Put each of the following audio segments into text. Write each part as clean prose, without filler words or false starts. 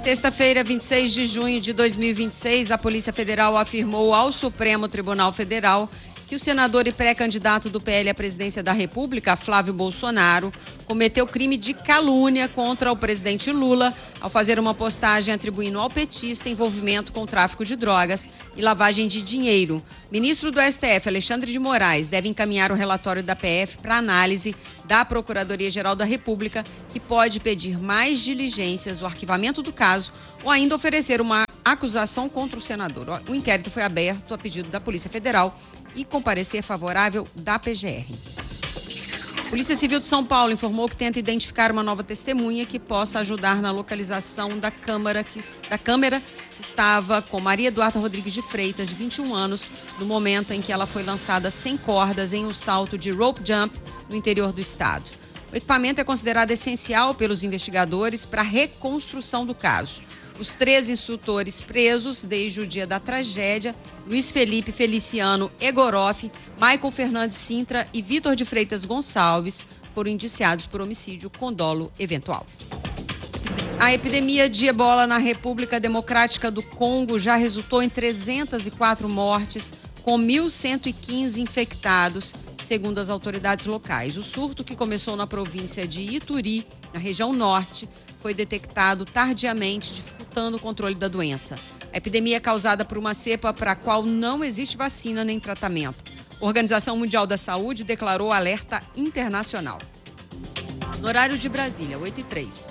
Sexta-feira, 26 de junho de 2026, a Polícia Federal afirmou ao Supremo Tribunal Federal que o senador e pré-candidato do PL à presidência da República, Flávio Bolsonaro, cometeu crime de calúnia contra o presidente Lula ao fazer uma postagem atribuindo ao petista envolvimento com tráfico de drogas e lavagem de dinheiro. Ministro do STF, Alexandre de Moraes, deve encaminhar o relatório da PF para análise da Procuradoria-Geral da República, que pode pedir mais diligências, o arquivamento do caso ou ainda oferecer uma acusação contra o senador. O inquérito foi aberto a pedido da Polícia Federal e com parecer favorável da PGR. Polícia Civil de São Paulo informou que tenta identificar uma nova testemunha que possa ajudar na localização da câmera que estava com Maria Eduarda Rodrigues de Freitas, de 21 anos, no momento em que ela foi lançada sem cordas em um salto de rope jump no interior do estado. O equipamento é considerado essencial pelos investigadores para a reconstrução do caso. Os 3 instrutores presos desde o dia da tragédia, Luiz Felipe Feliciano Egoroff, Maicon Fernandes Sintra e Vitor de Freitas Gonçalves, foram indiciados por homicídio com dolo eventual. A epidemia de ebola na República Democrática do Congo já resultou em 304 mortes, com 1.115 infectados, segundo as autoridades locais. O surto, que começou na província de Ituri, na região norte, foi detectado tardiamente, dificultando o controle da doença. A epidemia é causada por uma cepa para a qual não existe vacina nem tratamento. A Organização Mundial da Saúde declarou alerta internacional. No horário de Brasília, 8h03.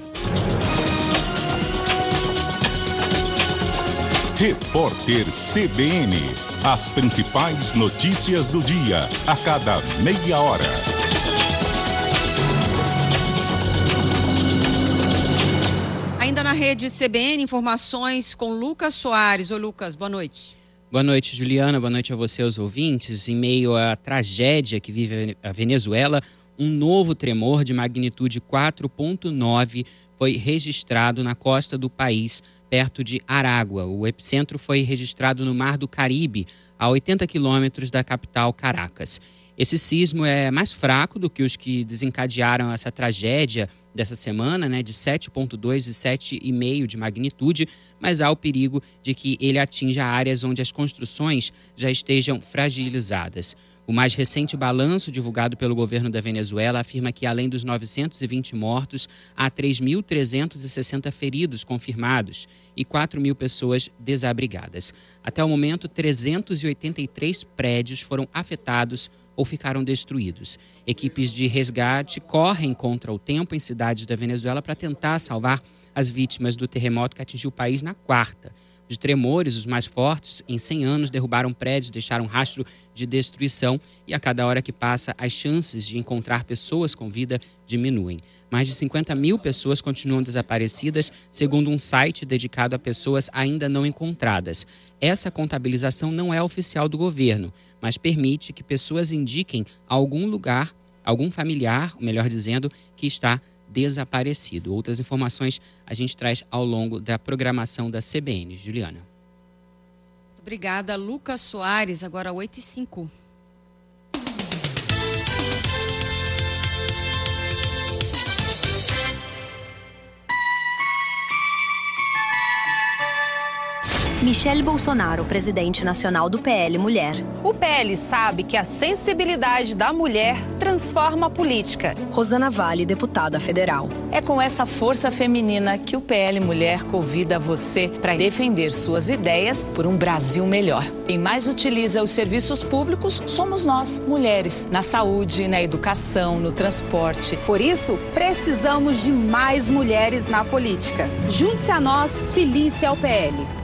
Repórter CBN. As principais notícias do dia, a cada meia hora. Ainda na rede CBN, informações com Lucas Soares. Oi, Lucas, boa noite. Boa noite, Juliana. Boa noite a você, aos ouvintes. Em meio à tragédia que vive a Venezuela, um novo tremor de magnitude 4,9 foi registrado na costa do país, perto de Aragua. O epicentro foi registrado no Mar do Caribe, a 80 quilômetros da capital Caracas. Esse sismo é mais fraco do que os que desencadearam essa tragédia dessa semana, de 7,2 e 7,5 de magnitude, mas há o perigo de que ele atinja áreas onde as construções já estejam fragilizadas. O mais recente balanço divulgado pelo governo da Venezuela afirma que, além dos 920 mortos, há 3.360 feridos confirmados e 4.000 pessoas desabrigadas. Até o momento, 383 prédios foram afetados ou ficaram destruídos. Equipes de resgate correm contra o tempo em cidades da Venezuela para tentar salvar as vítimas do terremoto que atingiu o país na quarta. Os tremores, os mais fortes, em 100 anos, derrubaram prédios, deixaram rastro de destruição e a cada hora que passa, as chances de encontrar pessoas com vida diminuem. Mais de 50.000 pessoas continuam desaparecidas, segundo um site dedicado a pessoas ainda não encontradas. Essa contabilização não é oficial do governo, mas permite que pessoas indiquem algum lugar, algum familiar, melhor dizendo, que está desaparecido. Outras informações a gente traz ao longo da programação da CBN. Juliana. Muito obrigada, Lucas Soares. Agora 8h05. Michele Bolsonaro, presidente nacional do PL Mulher. O PL sabe que a sensibilidade da mulher transforma a política. Rosana Vale, deputada federal. É com essa força feminina que o PL Mulher convida você para defender suas ideias por um Brasil melhor. Quem mais utiliza os serviços públicos somos nós, mulheres, na saúde, na educação, no transporte. Por isso, precisamos de mais mulheres na política. Junte-se a nós, filie-se ao PL.